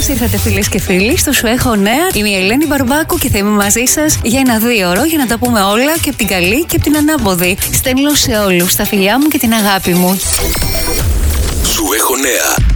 Καλώς ήρθατε φίλες και φίλοι στο Σου Έχω Νέα. Είμαι η Ελένη Μπαρμπάκου και θα είμαι μαζί σας για ένα 2ωρο για να τα πούμε όλα και από την καλή και από την ανάποδη. Στέλνω σε όλους τα φιλιά μου και την αγάπη μου. Σου Έχω Νέα.